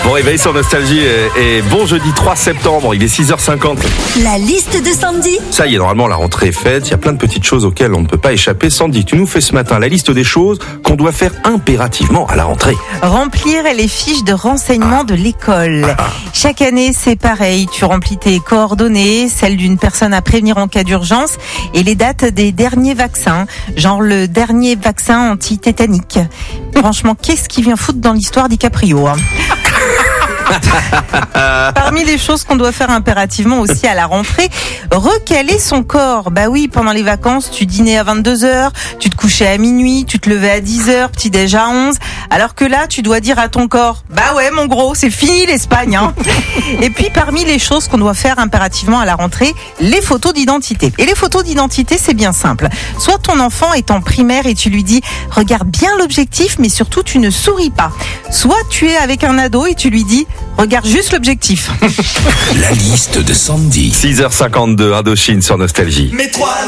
Bon réveil sur Nostalgie et bon jeudi 3 septembre, il est 6h50. La liste de Sandy. Ça y est, normalement la rentrée est faite, il y a plein de petites choses auxquelles on ne peut pas échapper. Sandy, tu nous fais ce matin la liste des choses qu'on doit faire impérativement à la rentrée. Remplir les fiches de renseignement de l'école. Chaque année, c'est pareil. Tu remplis tes coordonnées, celles d'une personne à prévenir en cas d'urgence et les dates des derniers vaccins, genre le dernier vaccin anti-tétanique. Franchement, qu'est-ce qui vient foutre dans l'histoire DiCaprio, hein? Parmi les choses qu'on doit faire impérativement aussi à la rentrée, recaler son corps. Bah oui, pendant les vacances, tu dînais à 22h, tu te couchais à minuit, tu te levais à 10h, petit déj à 11. Alors que là, tu dois dire à ton corps, bah ouais mon gros, c'est fini l'Espagne, hein. Et puis parmi les choses qu'on doit faire impérativement à la rentrée, les photos d'identité. Et les photos d'identité, c'est bien simple. Soit ton enfant est en primaire et tu lui dis, regarde bien l'objectif, mais surtout tu ne souris pas. Soit tu es avec un ado et tu lui dis, regarde juste l'objectif. La liste de Sandy. 6h52, Indochine sur Nostalgie. Mets-toi